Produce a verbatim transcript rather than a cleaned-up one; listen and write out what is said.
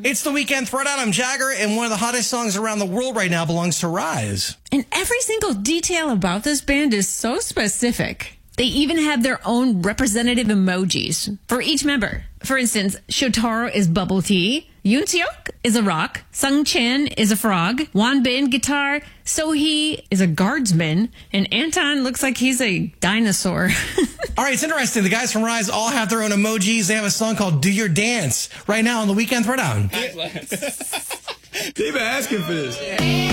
It's the Weekend Throwdown. I'm Jagger, and one of the hottest songs around the world right now belongs to Rise. And every single detail about this band is so specific. They even have their own representative emojis for each member. For instance, Shotaro is bubble tea, Yoonseok is a rock, Sung Chan is a frog, Wanbin guitar, Sohee is a guardsman, and Anton looks like he's a dinosaur. All right, it's interesting. The guys from Rise all have their own emojis. They have a song called Do Your Dance right now on the Weekend Throwdown. They've been asking for this.